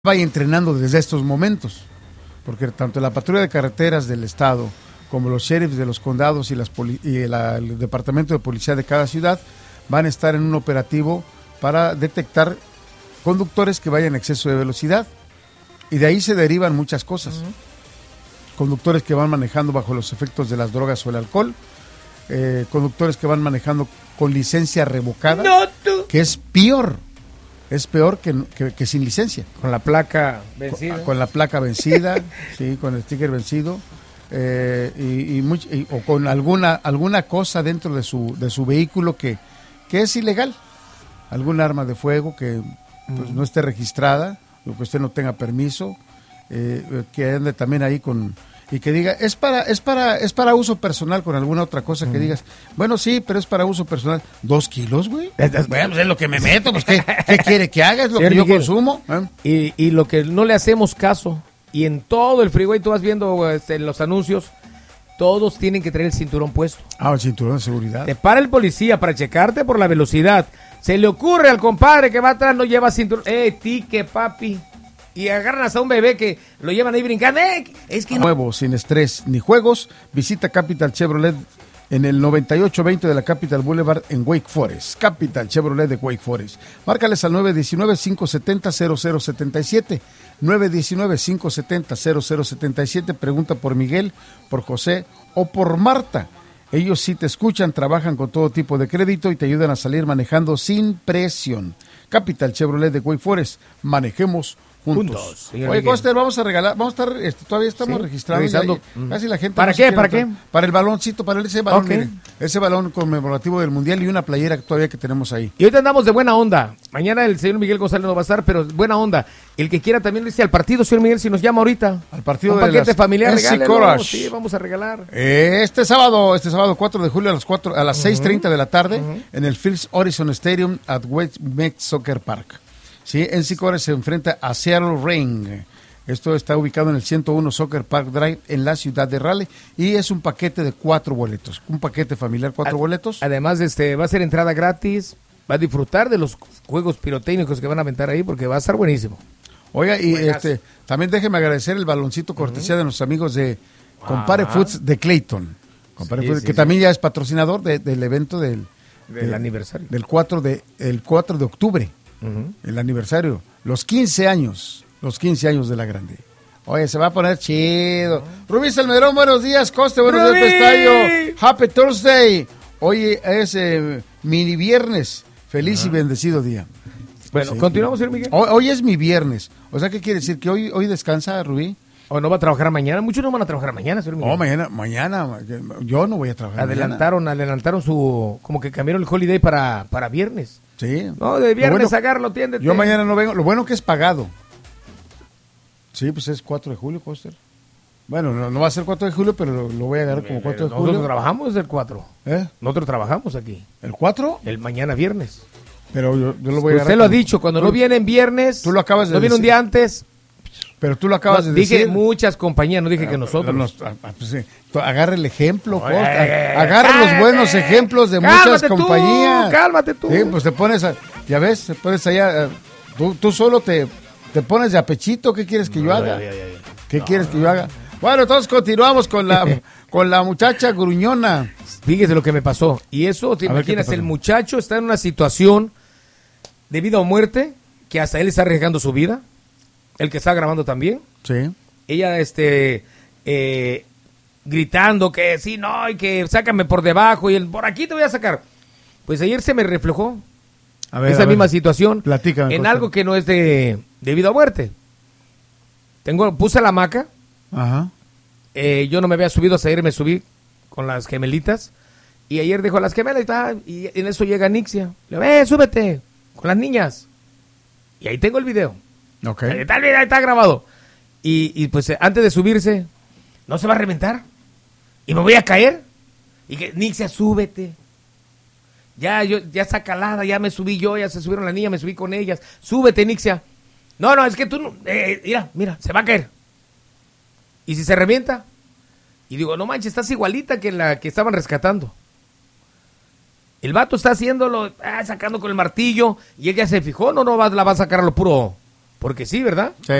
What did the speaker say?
vaya entrenando desde estos momentos, porque tanto la patrulla de carreteras del estado como los sheriffs de los condados y el departamento de policía de cada ciudad van a estar en un operativo para detectar conductores que vayan en exceso de velocidad, y de ahí se derivan muchas cosas. Conductores que van manejando bajo los efectos de las drogas o el alcohol, conductores que van manejando con licencia revocada, que es peor que sin licencia. Con la placa vencida. Con la placa vencida, sí, con el sticker vencido, o con alguna cosa dentro de su vehículo que es ilegal. Alguna arma de fuego que pues, no esté registrada, o que usted no tenga permiso, que ande también ahí con... Y que diga, es para uso personal, con alguna otra cosa que digas, bueno, sí, pero es para uso personal. 2 kilos, güey. Bueno, pues es lo que me meto, pues ¿qué quiere que haga? Es lo que yo consumo. Y lo que no le hacemos caso, y en todo el freeway, tú vas viendo los anuncios, todos tienen que tener el cinturón puesto. El cinturón de seguridad. Te para el policía para checarte por la velocidad. Se le ocurre al compadre que va atrás, no lleva cinturón. Tique, papi. Y agarran hasta un bebé que lo llevan ahí brincando. Es que nuevo, sin estrés ni juegos, visita Capital Chevrolet en el 9820 de la Capital Boulevard en Wake Forest. Capital Chevrolet de Wake Forest. Márcales al 919-570-0077. 919-570-0077. Pregunta por Miguel, por José o por Marta. Ellos sí te escuchan, trabajan con todo tipo de crédito y te ayudan a salir manejando sin presión. Capital Chevrolet de Wake Forest. Manejemos juntos. Oye, Coster, vamos a estar, todavía estamos registrando. Casi la gente. ¿Para qué? ¿Para qué? Para el baloncito, para ese balón, miren, ese balón conmemorativo del Mundial y una playera que todavía que tenemos ahí. Y hoy andamos de buena onda. Mañana el señor Miguel González no va a estar, pero buena onda. El que quiera también dice al partido, señor Miguel, si nos llama ahorita. Al partido un de paquete familiar, regálelo. Sí, vamos a regalar. Este sábado 4 de julio a las 6:30 de la tarde en el Phillips Horizon Stadium at West Mex Soccer Park. Sí, NC Coras se enfrenta a Seattle Reign. Esto está ubicado en el 101 Soccer Park Drive en la ciudad de Raleigh y es un paquete de 4 boletos, un paquete familiar, 4 boletos. Además, va a ser entrada gratis, va a disfrutar de los juegos pirotécnicos que van a aventar ahí porque va a estar buenísimo. Oiga, y también déjeme agradecer el baloncito cortesía de nuestros amigos de Compare Foods de Clayton, que también ya es patrocinador del evento del aniversario. Del 4 de octubre. El aniversario, los 15 años de la Grande. Oye, se va a poner chido. Rubí Salmerón, buenos días. Coste, buenos días, Pestaño. Happy Thursday. Hoy es mini viernes. Feliz y bendecido día. Bueno, continuamos, señor Miguel. Hoy es mi viernes. O sea, ¿qué quiere decir? ¿Que hoy descansa, Rubí? ¿O no va a trabajar mañana? Muchos no van a trabajar mañana, señor Miguel. Mañana. Yo no voy a trabajar adelantaron como que cambiaron el holiday para viernes. Sí. No, de viernes agarro, tiéndete. Yo mañana no vengo. Lo bueno que es pagado. Sí, pues es 4 de julio, Coster. Bueno, no va a ser 4 de julio, pero lo voy a agarrar como 4 de julio. Nosotros trabajamos el 4. Nosotros trabajamos aquí. ¿El 4? El mañana viernes. Pero yo lo voy a agarrar. Usted lo ha dicho, cuando no viene en viernes. Tú lo acabas de decir. No viene un día antes. Pero tú lo acabas de decir. Dije muchas compañías, no dije que nosotros. Agarre el ejemplo, agarre los buenos ejemplos de muchas compañías. Cálmate tú. Sí, pues te pones, ya ves, te pones allá, tú solo te pones de apechito. ¿Qué quieres que yo haga? ¿Qué quieres que yo haga? Bueno, entonces continuamos con la muchacha gruñona. Fíjese lo que me pasó. Y eso, te imaginas, el muchacho está en una situación de vida o muerte, que hasta él está arriesgando su vida. El que está grabando también. Sí. Ella, gritando que sí, no, y que sácame por debajo, y por aquí te voy a sacar. Pues ayer se me reflejó esa misma situación. Platícame. En algo que no es de vida o muerte. Puse la hamaca. Ajá. Yo no me había subido, hasta ayer me subí con las gemelitas. Y ayer dejó las gemelas y en eso llega Nixia. Le digo, súbete, con las niñas. Y ahí tengo el video. Okay. Está grabado. Y pues antes de subirse, ¿no se va a reventar? ¿Y me voy a caer? Y que, Nixia, súbete. Ya está calada, ya me subí yo, ya se subieron las niñas, me subí con ellas. Súbete, Nixia. No, es que tú no. Mira, se va a caer. ¿Y si se revienta? Y digo, no manches, estás igualita que la que estaban rescatando. El vato está haciéndolo, sacando con el martillo, y ella se fijó, no la va a sacar a lo puro Porque sí, ¿verdad? Sí.